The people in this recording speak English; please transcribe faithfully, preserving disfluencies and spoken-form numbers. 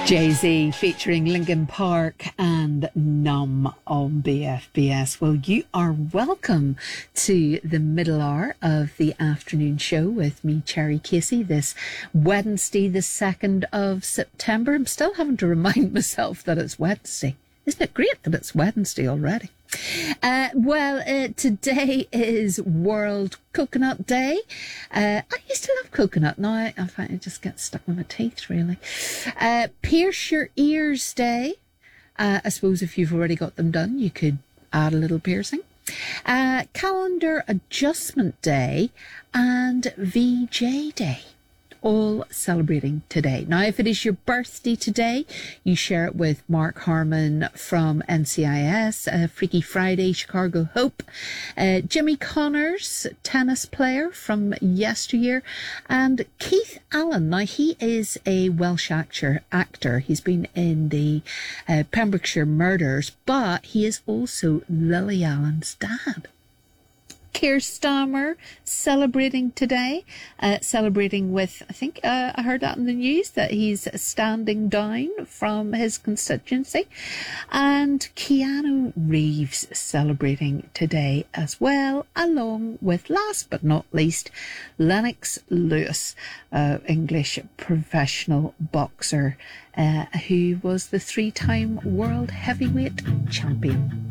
Jay-Z featuring Linkin Park and Numb on B F B S. Well, you are welcome to the middle hour of the afternoon show with me, Cherry Casey, this Wednesday, the second of September. I'm still having to remind myself that it's Wednesday. Isn't it great that it's Wednesday already? Uh, well, uh, today is World Coconut Day. Uh, I used to love coconut. Now I, I find it just gets stuck in my teeth, really. Uh, Pierce Your Ears Day. Uh, I suppose if you've already got them done, you could add a little piercing. Uh, Calendar Adjustment Day and V J Day. All celebrating today. Now, if it is your birthday today, you share it with Mark Harmon from N C I S, uh, Freaky Friday, Chicago Hope, uh, Jimmy Connors, tennis player from yesteryear, and Keith Allen. Now, he is a Welsh actor. actor. He's been in the uh, Pembrokeshire Murders, but he is also Lily Allen's dad. Keir Starmer celebrating today, uh, celebrating with, I think uh, I heard that in the news, that he's standing down from his constituency. And Keanu Reeves celebrating today as well, along with, last but not least, Lennox Lewis, uh, English professional boxer, uh, who was the three-time world heavyweight champion.